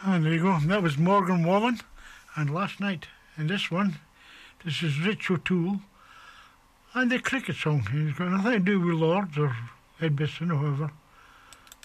And there you go. That was Morgan Wallen and Last Night. And this one, this is Rich O'Toole and the cricket song. It's got nothing to do with Lords or Edgbaston or whoever.